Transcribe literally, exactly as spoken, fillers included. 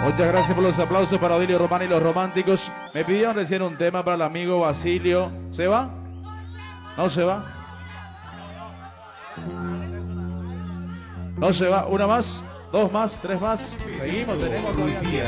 Muchas gracias por los aplausos para Odilio Román y los románticos. Me pidieron recién un tema para el amigo Basilio. ¿Se va? ¿No se va? ¿No se va? ¿Una más? ¿Dos más? ¿Tres más? Seguimos, tenemos todavía.